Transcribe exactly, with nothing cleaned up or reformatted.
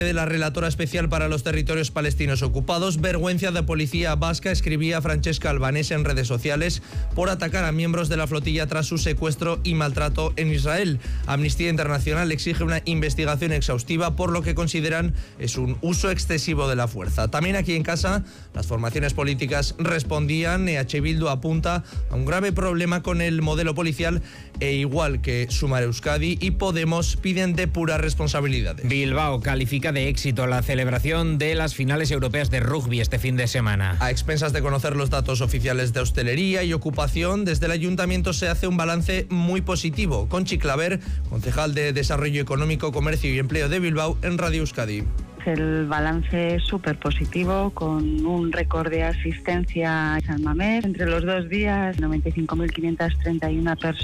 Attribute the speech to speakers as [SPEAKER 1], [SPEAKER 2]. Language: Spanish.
[SPEAKER 1] De la relatora especial para los territorios palestinos ocupados, vergüenza de policía vasca, escribía Francesca Albanese en redes sociales por atacar a miembros de la flotilla tras su secuestro y maltrato en Israel. Amnistía Internacional exige una investigación exhaustiva por lo que consideran es un uso excesivo de la fuerza. También aquí en casa, las formaciones políticas respondían. E H Bildu apunta a un grave problema con el modelo policial e igual que Sumar Euskadi y Podemos piden depurar responsabilidades.
[SPEAKER 2] Bilbao califica de éxito la celebración de las finales europeas de rugby este fin de semana.
[SPEAKER 1] A expensas de conocer los datos oficiales de hostelería y ocupación, desde el ayuntamiento se hace un balance muy positivo. Conchi Claver, concejal de Desarrollo Económico, Comercio y Empleo de Bilbao, en Radio Euskadi.
[SPEAKER 3] El balance es súper positivo, con un récord de asistencia a San Mamés. Entre los dos días, noventa y cinco mil quinientas treinta y una personas.